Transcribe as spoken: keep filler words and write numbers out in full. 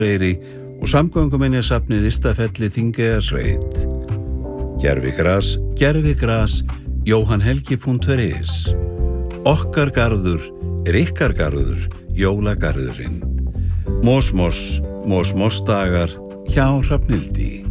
Akureyri og samgönguminjasafnið Ystafelli Þingeyjarsveit. Gervigras, gervigras, jóhannhelgi punktur is. Okkar garður er ykkar garður, jólagarðurinn. Mós, mós, mós, mós dagar hjá Hrafnhildi.